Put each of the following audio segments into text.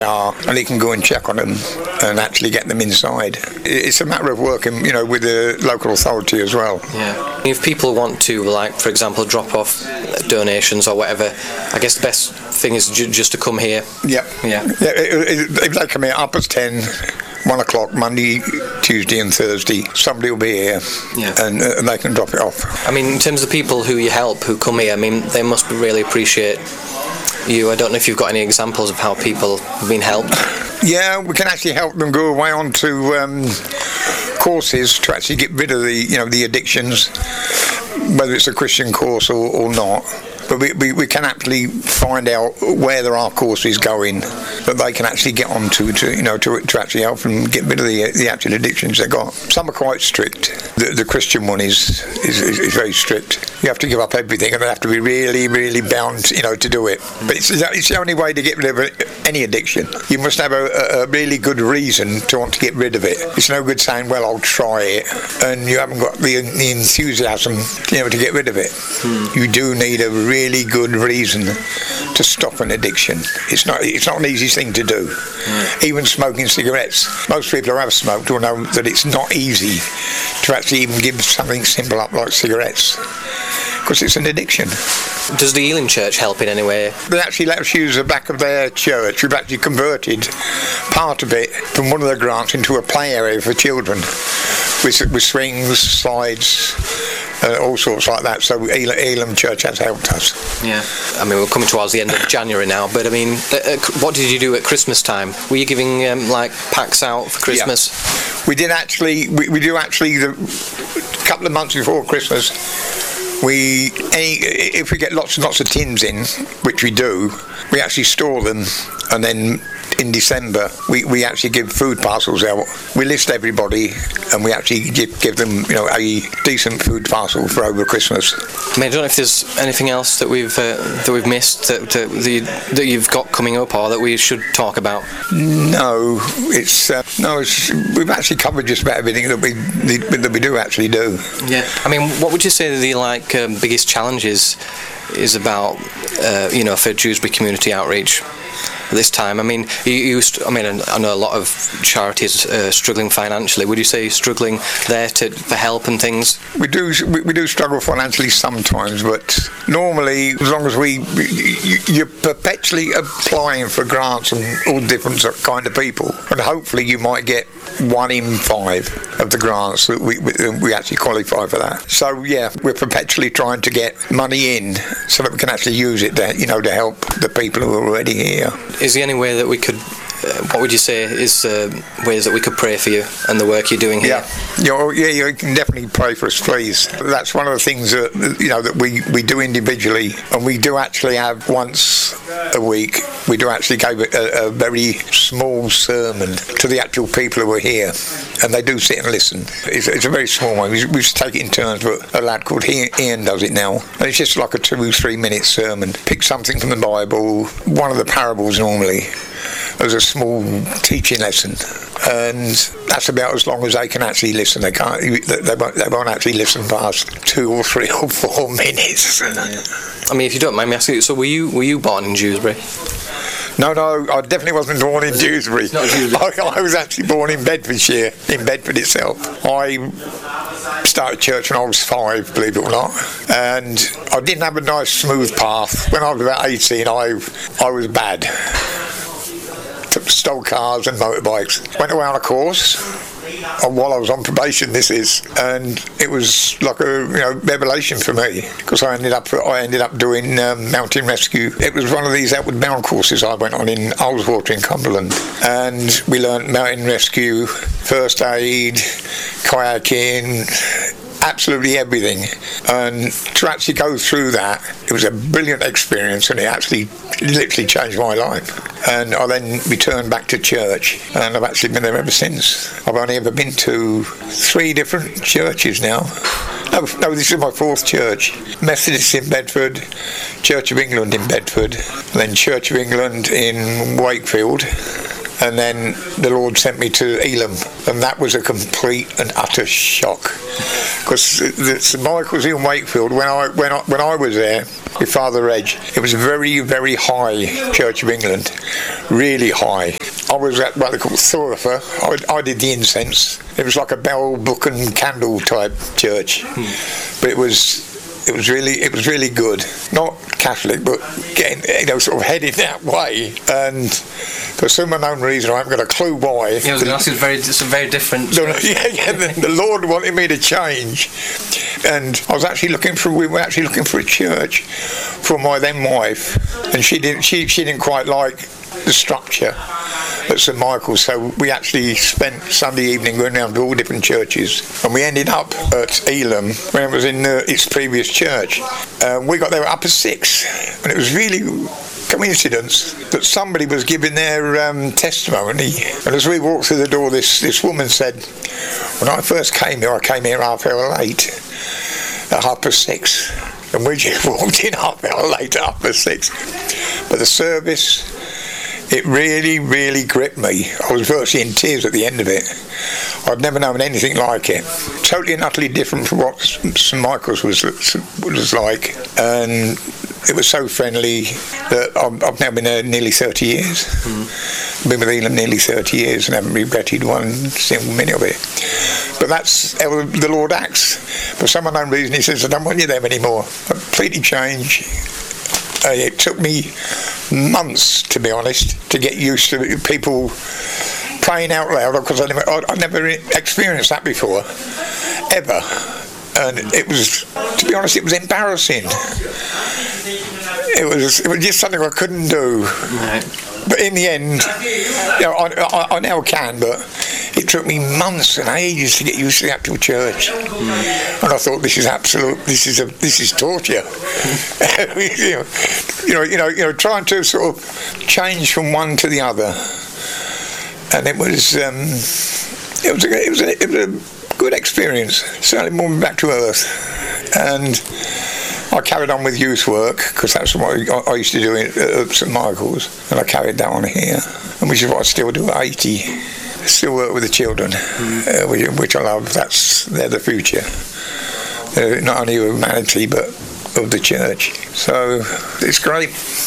are, and he can go and check on them and actually get them inside. It's a matter of working, with the local authority as well. Yeah. If people want to, like, for example, drop off donations or whatever, I guess the best thing is just to come here. Yeah. If they come here up at 10, 1 o'clock, Monday, Tuesday and Thursday, somebody will be here, and they can drop it off. I mean, in terms of the people who you help, who come here, I mean, they must really appreciate you. I don't know if you've got any examples of how people have been helped. Yeah, we can actually help them go away onto courses to actually get rid of the addictions, whether it's a Christian course or not. But we can actually find out where there are courses going that they can actually get onto to actually help them get rid of the actual addictions they got. Some are quite strict. The Christian one is very strict. You have to give up everything, and they have to be really, really bound, to do it. But it's the only way to get rid of any addiction. You must have a really good reason to want to get rid of it. It's no good saying, well, I'll try it, and you haven't got the enthusiasm, to get rid of it. You do need a really good reason to stop an addiction. It's not an easy thing to do. Even smoking cigarettes. Most people who have smoked will know that it's not easy to actually even give something simple up like cigarettes, because it's an addiction. Does the Elim Church help in any way? They actually let us use the back of their church. We've actually converted part of it from one of the grants into a play area for children with swings, slides, all sorts like that. So Elim Church has helped us. Yeah. I mean, we're coming towards the end of January now, but I mean, what did you do at Christmas time? Were you giving packs out for Christmas? Yeah. We did actually. We do actually the couple of months before Christmas. If we get lots and lots of tins in, which we do, we actually store them, and then in December we actually give food parcels out. We list everybody, and we actually give them a decent food parcel for over Christmas. I mean, I don't know if there's anything else that we've missed that you've got coming up, or that we should talk about. No, we've actually covered just about everything that we do actually do. Yeah. I mean, what would you say the biggest challenges is about for Dewsbury community outreach this time? I mean, I know a lot of charities struggling financially. Would you say you're struggling there for help and things? We do struggle financially sometimes, but normally, as long as you're perpetually applying for grants and all different kind of people, and hopefully you might get 1 in 5 of the grants that we actually qualify for that. So yeah, we're perpetually trying to get money in so that we can actually use it to help the people who are already here. Is there any way that we could, what would you say is ways that we could pray for you and the work you're doing here? You can definitely pray for us, please. That's one of the things that we do individually, and we do actually have once a week, we do actually give a very small sermon to the actual people who are here, and they do sit and listen. It's a very small one. We just take it in turns, but a lad called Ian does it now, and it's just like a 2-3 minute sermon. Pick something from the Bible, one of the parables normally, as a small teaching lesson, and that's about as long as they can actually listen. They won't actually listen past 2 or 3 or 4 minutes. I mean, if you don't mind me asking, so were you born in Dewsbury? No, I definitely wasn't born in Dewsbury. I was actually born in Bedfordshire, in Bedford itself. I started church when I was 5, believe it or not, and I didn't have a nice smooth path. When I was about 18, I was bad. Stole cars and motorbikes. Went away on a course, and while I was on probation, and it was like a revelation for me, because I ended up doing mountain rescue. It was one of these outward bound courses I went on in Ullswater in Cumberland, and we learnt mountain rescue, first aid, kayaking, absolutely everything. And to actually go through that, it was a brilliant experience, and it literally changed my life. And I then returned back to church, and I've actually been there ever since. I've only ever been to 3 different churches now. No, this is my 4th church. Methodist in Bedford, Church of England in Bedford, then Church of England in Wakefield, and then the Lord sent me to Elim, and that was a complete and utter shock, because St Michael's in Wakefield, when I was there, with Father Edge. It was a very, very high Church of England, really high. I was at what they call Thurifer. I did the incense. It was like a bell, book and candle type church, but it was really good. Not Catholic, but getting, sort of headed that way. And for some unknown reason, I haven't got a clue why. Yeah, I was going to ask, it's very different. The Lord wanted me to change, and we were actually looking for a church for my then wife, and she didn't quite like the structure at St Michael's, so we actually spent Sunday evening going around to all different churches, and we ended up at Elam when it was in its previous church. We got there at 6:30, and it was really coincidence that somebody was giving their testimony, and as we walked through the door, this woman said, when I first came here, I came here half hour late, at 6:30, and we just walked in half hour late at 6:30, but the service, it really, really gripped me. I was virtually in tears at the end of it. I'd never known anything like it. Totally and utterly different from what St Michael's was like, and it was so friendly that I've now been there nearly 30 years. Been with Elam nearly 30 years and haven't regretted one single minute of it. But that's how the Lord acts. For some unknown reason, He says, I don't want you there anymore. I completely changed. It took me months, to be honest, to get used to people praying out loud, because I never experienced that before, ever. And it was, to be honest, it was embarrassing. It was just something I couldn't do. Right. But in the end, I now can, but it took me months and ages to get used to the actual church. And I thought, this is torture. Trying to sort of change from one to the other. And it was a good experience. Certainly brought me back to earth. And I carried on with youth work, because that's what I used to do at St Michael's, and I carried that on here, and which is what I still do at 80. Still work with the children, which I love. They're the future. They're not only of humanity, but of the church. So it's great.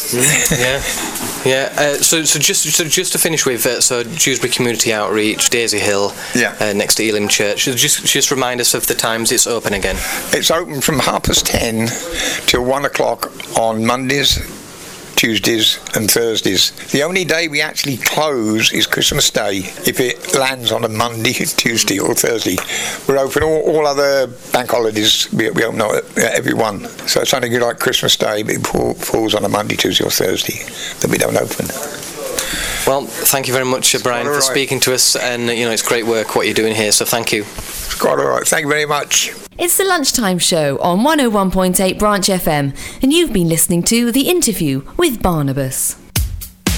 So just to finish with, so Dewsbury Community Outreach, Daisy Hill, next to Elim Church. Just remind us of the times it's open again. It's open from 10:30 till 1 o'clock on Mondays, Tuesdays and Thursdays. The only day we actually close is Christmas Day, if it lands on a Monday, Tuesday or Thursday. We're open all other bank holidays, we open every one. So it's only like Christmas Day, but it falls on a Monday, Tuesday or Thursday that we don't open. Well, thank you very much, Brian, for speaking to us, and it's great work what you're doing here, so thank you. It's quite all right, thank you very much. It's the Lunchtime Show on 101.8 Branch FM, and you've been listening to The Interview with Barnabas.